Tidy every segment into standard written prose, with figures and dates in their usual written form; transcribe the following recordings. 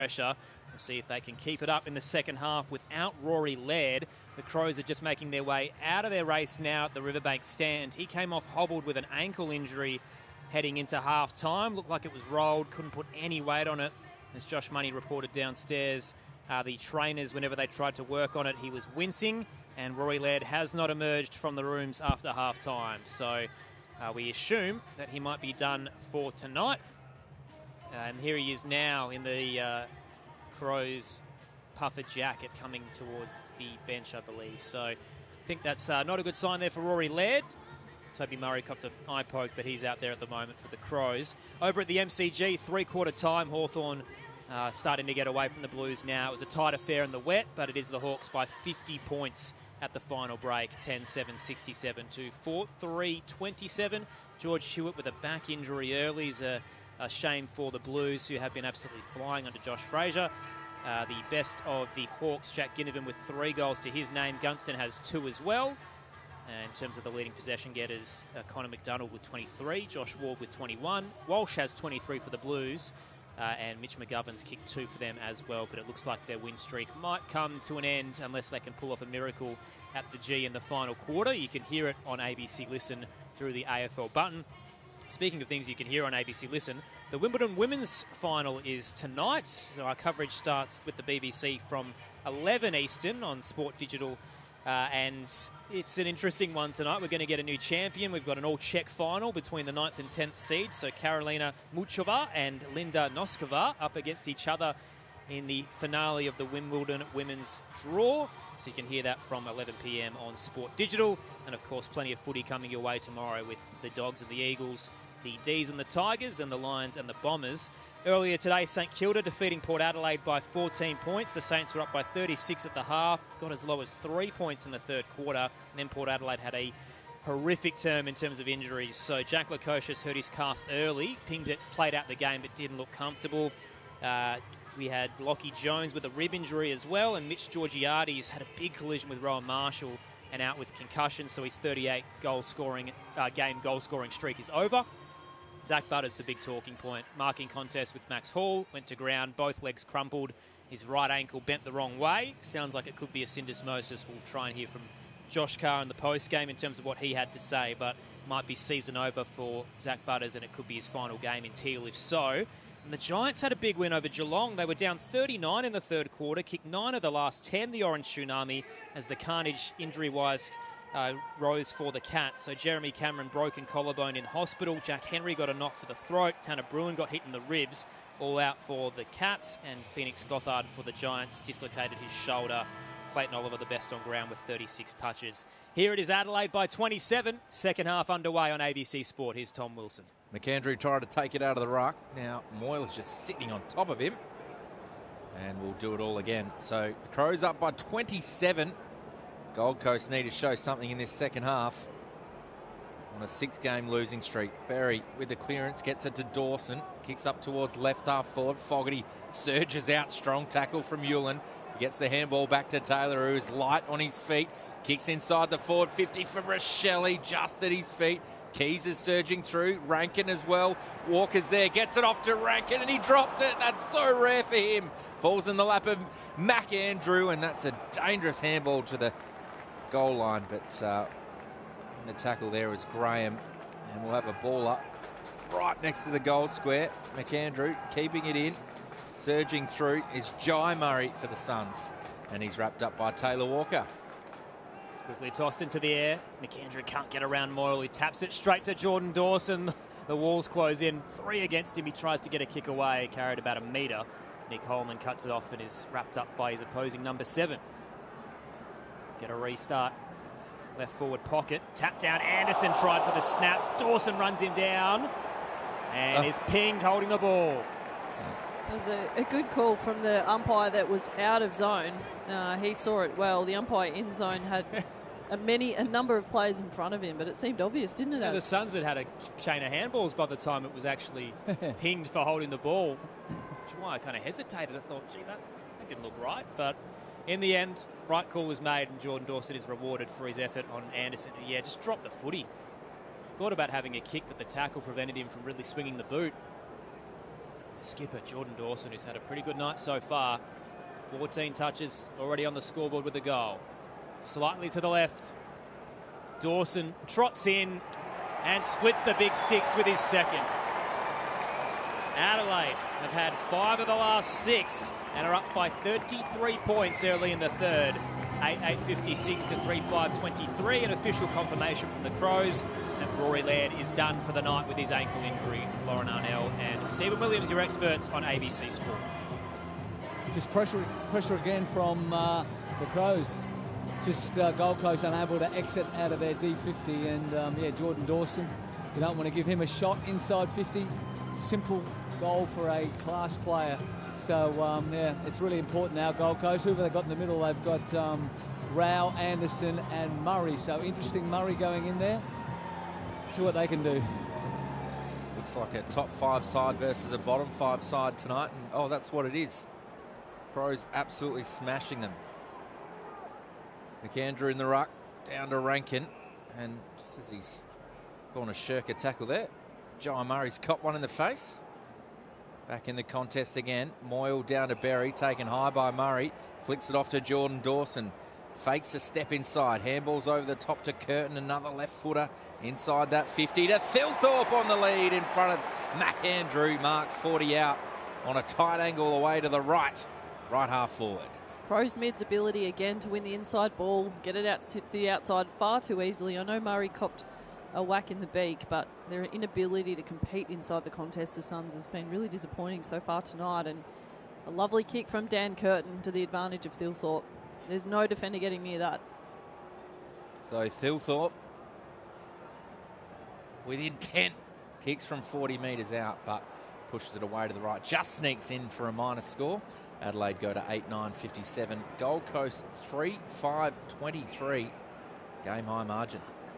pressure. We'll see if they can keep it up in the second half without Rory Laird. The Crows are just making their way out of their race now at the Riverbank stand. He came off hobbled with an ankle injury heading into half-time. Looked like it was rolled, couldn't put any weight on it. As Josh Money reported downstairs, the trainers, whenever they tried to work on it, he was wincing. And Rory Laird has not emerged from the rooms after half-time. So we assume that he might be done for tonight. And here he is now in the Crows puffer jacket coming towards the bench, I believe. So I think that's not a good sign there for Rory Laird. Toby Murray copped an eye poke, but he's out there at the moment for the Crows. Over at the MCG, three-quarter time, Hawthorn starting to get away from the Blues now. It was a tight affair in the wet, but it is the Hawks by 50 points at the final break. 10-7, 67 to 4-3-27. George Hewitt with a back injury early is a shame for the Blues, who have been absolutely flying under Josh Fraser. The best of the Hawks, Jack Ginnivan with 3 goals to his name. Gunston has 2 as well. And in terms of the leading possession getters, Connor McDonald with 23, Josh Ward with 21. Walsh has 23 for the Blues, and Mitch McGovern's kicked 2 for them as well. But it looks like their win streak might come to an end unless they can pull off a miracle at the G in the final quarter. You can hear it on ABC Listen through the AFL button. Speaking of things you can hear on ABC Listen, the Wimbledon Women's Final is tonight. So our coverage starts with the BBC from 11 Eastern on Sport Digital. And it's an interesting one tonight. We're going to get a new champion. We've got an all-Czech final between the 9th and 10th seeds. So Karolina Muchova and Linda Noskova up against each other in the finale of the Wimbledon Women's Draw. So you can hear that from 11 p.m. on Sport Digital. And, of course, plenty of footy coming your way tomorrow with the Dogs and the Eagles, the D's and the Tigers, and the Lions and the Bombers. Earlier today, St Kilda defeating Port Adelaide by 14 points. The Saints were up by 36 at the half, got as low as 3 points in the third quarter. And then Port Adelaide had a horrific term in terms of injuries. So Jack Lukosius hurt his calf early, pinged it, played out the game, but didn't look comfortable. We had Lockie Jones with a rib injury as well, and Mitch Georgiades had a big collision with Rowan Marshall and out with concussion, so his 38 game goal scoring streak is over. Zach Butter's the big talking point. Marking contest with Max Hall, went to ground, both legs crumpled, his right ankle bent the wrong way. Sounds like it could be a syndesmosis. We'll try and hear from Josh Carr in the post-game in terms of what he had to say, but might be season over for Zach Butters, and it could be his final game in Teal if so. And the Giants had a big win over Geelong. They were down 39 in the third quarter, kicked 9 of the last 10, the Orange Tsunami, as the carnage injury-wise rose for the Cats. So Jeremy Cameron, broken collarbone in hospital. Jack Henry got a knock to the throat. Tanner Bruin got hit in the ribs. All out for the Cats. And Phoenix Gothard for the Giants dislocated his shoulder. Clayton Oliver the best on ground with 36 touches. Here it is, Adelaide by 27. Second half underway on ABC Sport. Here's Tom Wilson. McAndrew tried to take it out of the ruck. Now Moyle is just sitting on top of him. And we'll do it all again. So the Crows up by 27. Gold Coast need to show something in this second half. On a 6-game losing streak. Berry with the clearance gets it to Dawson. Kicks up towards left half forward. Fogarty surges out. Strong tackle from Hewlin. Gets the handball back to Taylor, who is light on his feet. Kicks inside the forward 50 for Rochelle, just at his feet. Keys is surging through. Rankin as well. Walker's there. Gets it off to Rankin, and he dropped it. That's so rare for him. Falls in the lap of McAndrew, and that's a dangerous handball to the goal line. But in the tackle there was Graham, and we'll have a ball up right next to the goal square. McAndrew keeping it in. Surging through is Jai Murray for the Suns, and he's wrapped up by Taylor Walker. Quickly tossed into the air. McAndrew can't get around Moyle. He taps it straight to Jordan Dawson. The walls close in. 3 against him. He tries to get a kick away. Carried about a metre. Nick Holman cuts it off and is wrapped up by his opposing number 7. Get a restart. Left forward pocket. Tap down. Anderson tried for the snap. Dawson runs him down and is pinged holding the ball. It was a good call from the umpire that was out of zone. He saw it well. The umpire in zone had a number of players in front of him, but it seemed obvious, didn't it? Yeah, the Suns had a chain of handballs by the time it was actually pinged for holding the ball. Which is why I kind of hesitated. I thought, gee, that didn't look right. But in the end, right call was made, and Jordan Dawson is rewarded for his effort on Anderson. Yeah, just dropped the footy. Thought about having a kick, but the tackle prevented him from really swinging the boot. skipper, Jordan Dawson, who's had a pretty good night so far. 14 touches already on the scoreboard with the goal. Slightly to the left. Dawson trots in and splits the big sticks with his second. Adelaide have had 5 of the last 6 and are up by 33 points early in the third. 8-8-56 to 3-5-23. An official confirmation from the Crows that Rory Laird is done for the night with his ankle injury. Lauren Arnell and Stephen Williams, your experts on ABC Sport. Just pressure again from the Crows. Just Gold Coast unable to exit out of their D50. And Jordan Dawson, you don't want to give him a shot inside 50. Simple goal for a class player. So, it's really important now, Gold Coast. Whoever they've got in the middle, they've got Rao, Anderson and Murray. So, interesting Murray going in there. See what they can do. Looks like a top 5 side versus a bottom 5 side tonight. And, that's what it is. Crows absolutely smashing them. McAndrew in the ruck, down to Rankin. And just as he's gone to shirk a tackle there, Jai Murray's copped one in the face. Back in the contest again. Moyle down to Berry, taken high by Murray. Flicks it off to Jordan Dawson. Fakes a step inside. Handballs over the top to Curtin. Another left footer inside that 50 to Thilthorpe on the lead in front of McAndrew. Marks 40 out on a tight angle away to the right half forward. It's Crows mid's ability again to win the inside ball, get it out to the outside far too easily. I know Murray copped a whack in the beak, but their inability to compete inside the contest, the Suns, has been really disappointing so far tonight. And a lovely kick from Dan Curtin to the advantage of Thilthorpe. There's no defender getting near that. So Thilthorpe with intent kicks from 40 metres out, but pushes it away to the right. Just sneaks in for a minor score. Adelaide go to 8-9-57. Gold Coast 3-5-23. Game high margin.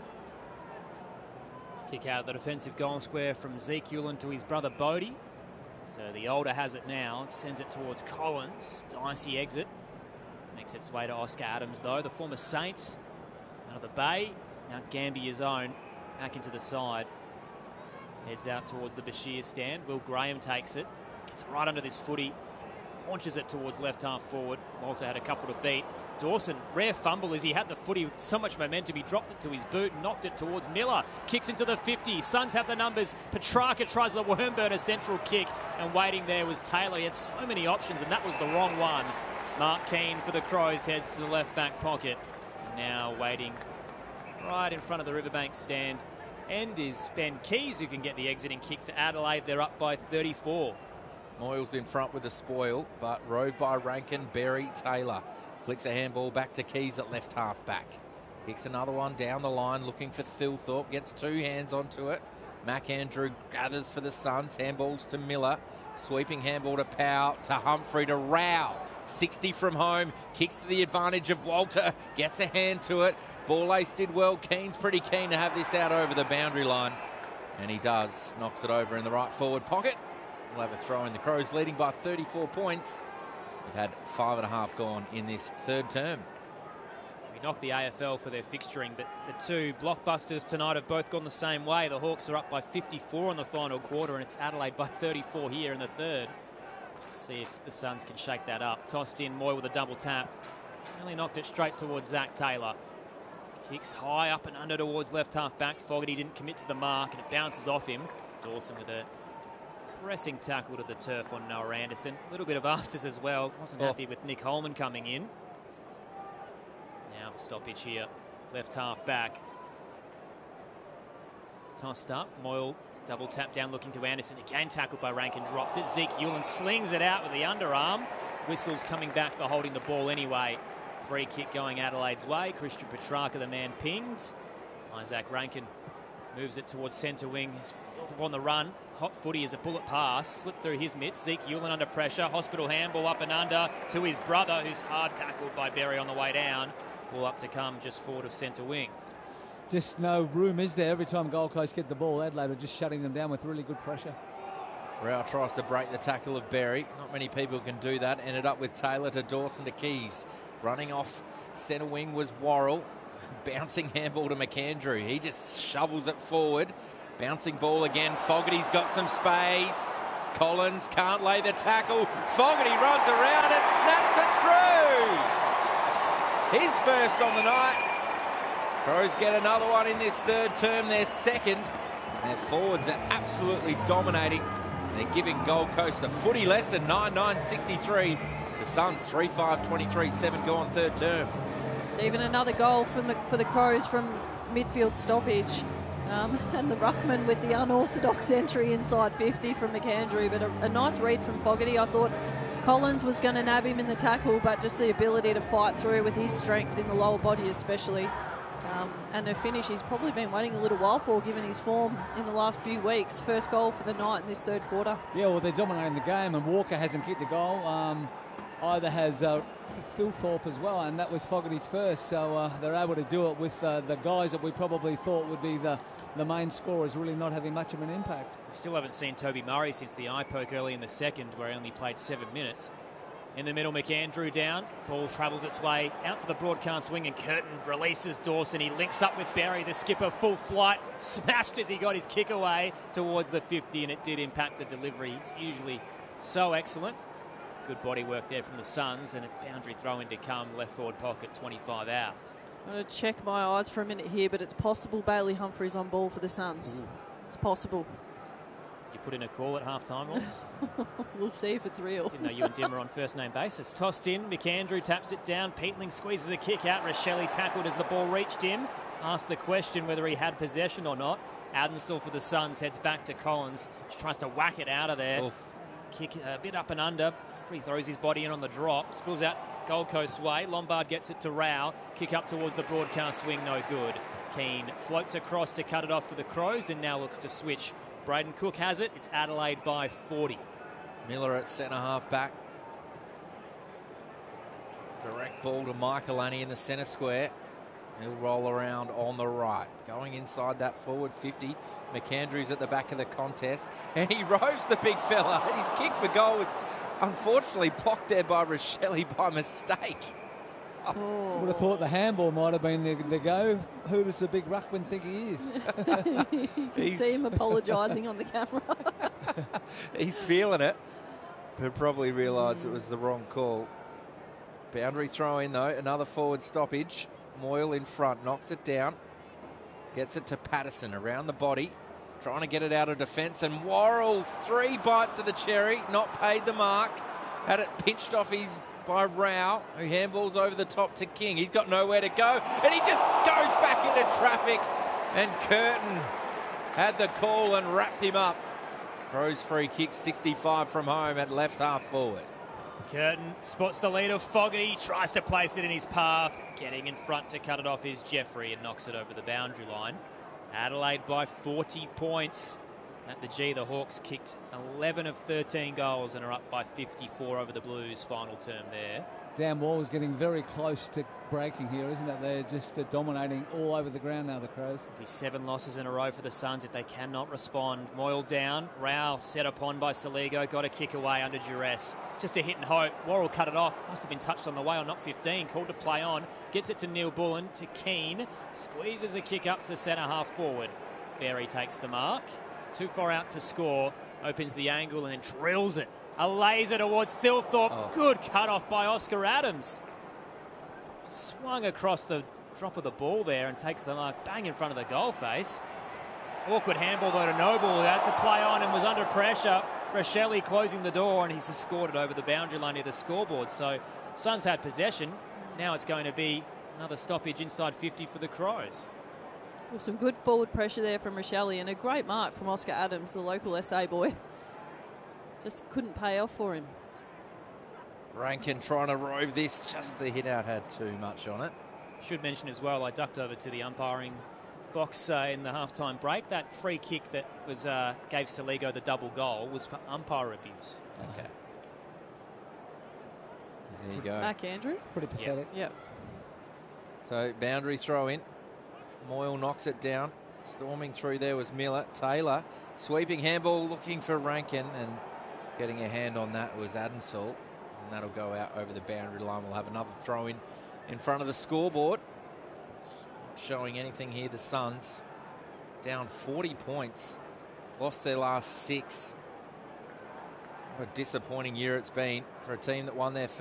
Kick out the defensive goal square from Zeke Ulan to his brother Bodie. So the older has it now. Sends it towards Collins. Dicey exit. Makes its way to Oscar Adams, though. The former Saint out of the bay. Now Gambier's own. Back into the side. Heads out towards the Bashir stand. Will Graham takes it. Gets right under this footy. Launches it towards left half forward. Walter had a couple to beat. Dawson, rare fumble as he had the footy with so much momentum. He dropped it to his boot, knocked it towards Miller. Kicks into the 50. Suns have the numbers. Petrarca tries the Wormburner central kick, and waiting there was Taylor. He had so many options, and that was the wrong one. Mark Keane for the Crows heads to the left back pocket. And now waiting right in front of the Riverbank stand. End is Ben Keys, who can get the exiting kick for Adelaide. They're up by 34. Moyles in front with the spoil, but rode by Rankin, Berry, Taylor. Flicks a handball back to Keys at left half back. Kicks another one down the line, looking for Thilthorpe. Gets 2 hands onto it. McAndrew gathers for the Suns. Handballs to Miller. Sweeping handball to Powell, to Humphrey, to Rao. 60 from home. Kicks to the advantage of Walter. Gets a hand to it. Ball ace did well. Keane's pretty keen to have this out over the boundary line. And he does. Knocks it over in the right forward pocket. We'll have a throw in. The Crows leading by 34 points. They've had 5.5 gone in this third term. We knocked the AFL for their fixturing, but the 2 blockbusters tonight have both gone the same way. The Hawks are up by 54 in the final quarter, and it's Adelaide by 34 here in the third. Let's see if the Suns can shake that up. Tossed in, Moy with a double tap. Really knocked it straight towards Zach Taylor. Kicks high up and under towards left half back. Fogarty didn't commit to the mark, and it bounces off him. Dawson with a pressing tackle to the turf on Noah Anderson. A little bit of afters as well. Wasn't happy with Nick Holman coming in. Now the stoppage here. Left half back. Tossed up. Moyle double tap down looking to Anderson. Again tackled by Rankin. Dropped it. Zeke Ulan slings it out with the underarm. Whistles coming back for holding the ball anyway. Free kick going Adelaide's way. Christian Petrarca, the man pinged. Isaac Rankin moves it towards centre wing. He's on the run. Hot footy is a bullet pass. Slipped through his mitts. Zeke Ulan under pressure. Hospital handball up and under to his brother, who's hard tackled by Berry on the way down. Ball up to come just forward of centre wing. Just no room, is there? Every time Gold Coast get the ball, Adelaide are just shutting them down with really good pressure. Rao tries to break the tackle of Berry. Not many people can do that. Ended up with Taylor to Dawson to Keys. Running off centre wing was Worrell. Bouncing handball to McAndrew. He just shovels it forward. Bouncing ball again. Fogarty's got some space. Collins can't lay the tackle. Fogarty runs around and snaps it through. His first on the night. Crows get another one in this third term, their second. Their forwards are absolutely dominating. They're giving Gold Coast a footy lesson, 9-9-63. The Suns 3-5-23, 7 gone third term. Stephen, another goal for the Crows from midfield stoppage. And the ruckman with the unorthodox entry inside 50 from McAndrew, but a nice read from Fogarty. I thought Collins was going to nab him in the tackle, but just the ability to fight through with his strength in the lower body especially. And the finish he's probably been waiting a little while for, given his form in the last few weeks. First goal for the night in this third quarter. Yeah, well, they're dominating the game, and Walker hasn't kicked a goal. Either has Phil Thorpe as well, and that was Fogarty's first. So they're able to do it with the guys that we probably thought would be the main scorers really not having much of an impact. We still haven't seen Toby Murray since the eye poke early in the second, where he only played 7 minutes. In the middle, McAndrew down. Ball travels its way out to the broadcast wing, and Curtin releases Dawson. He links up with Berry, the skipper, full flight, smashed as he got his kick away towards the 50, and it did impact the delivery. He's usually so excellent. Good body work there from the Suns, and a boundary throw in to come, left forward pocket, 25 out. I'm going to check my eyes for a minute here, but it's possible Bailey Humphries on ball for the Suns. Ooh. It's possible. Did you put in a call at half-time, Lawrence? We'll see if it's real. Didn't know you and Dim are on first-name basis. Tossed in, McAndrew taps it down, Peatling squeezes a kick out, Rochelle tackled as the ball reached him. Asked the question whether he had possession or not. Adamsall for the Suns heads back to Collins. She tries to whack it out of there. Oof. Kick a bit up and under. He throws his body in on the drop, spills out Gold Coast way. Lombard gets it to Rao. Kick up towards the broadcast wing, no good. Keane floats across to cut it off for the Crows and now looks to switch. Braden Cook has it. It's Adelaide by 40. Miller at centre half back. Direct ball to Michaelani in the centre square. He'll roll around on the right. Going inside that forward 50. McAndrew's at the back of the contest. And he roves the big fella. His kick for goal was unfortunately blocked there by Rochelle by mistake. Oh. Would have thought the handball might have been the go. Who does the big ruckman think he is? You can see him apologising on the camera. He's feeling it, but probably realised it was the wrong call. Boundary throw in though, another forward stoppage. Moyle in front, knocks it down. Gets it to Patterson around the body. Trying to get it out of defence, and Worrell 3 bites of the cherry, not paid the mark. Had it pinched off by Rao, who handballs over the top to King. He's got nowhere to go, and he just goes back into traffic. And Curtin had the call and wrapped him up. Crows free kick, 65 from home at left half forward. Curtin spots the lead of Fogarty, tries to place it in his path. Getting in front to cut it off is Jeffrey and knocks it over the boundary line. Adelaide by 40 points. At the G, the Hawks kicked 11 of 13 goals and are up by 54 over the Blues. Final term there. Dan Wall is getting very close to breaking here, isn't it? They're just dominating all over the ground now, the Crows. It'll be 7 losses in a row for the Suns if they cannot respond. Moyle down. Rao set upon by Saligo. Got a kick away under duress. Just a hit and hope. Worrell cut it off. Must have been touched on the way or not 15. Called to play on. Gets it to Neil Bullen. To Keane. Squeezes a kick up to centre half forward. Berry takes the mark. Too far out to score. Opens the angle and then drills it. A laser towards Thilthorpe. Oh. Good cut off by Oscar Adams. Swung across the drop of the ball there and takes the mark bang in front of the goal face. Awkward handball though to Noble, who had to play on and was under pressure. Rochelle closing the door, and he's scored it over the boundary line near the scoreboard. So Suns had possession. Now it's going to be another stoppage inside 50 for the Crows. Well, some good forward pressure there from Rochelle and a great mark from Oscar Adams, the local SA boy. Just couldn't pay off for him. Rankin trying to rove this. Just the hit out had too much on it. Should mention as well, I ducked over to the umpiring box in the halftime break. That free kick that was gave Saligo the double goal was for umpire abuse. Okay. There you go. McAndrew. Pretty pathetic. Yep. So boundary throw in. Moyle knocks it down. Storming through there was Miller. Taylor sweeping handball looking for Rankin, and getting a hand on that was Adamsall. And that'll go out over the boundary line. We'll have another throw in front of the scoreboard. Not showing anything here. The Suns down 40 points. Lost their last 6. What a disappointing year it's been for a team that won their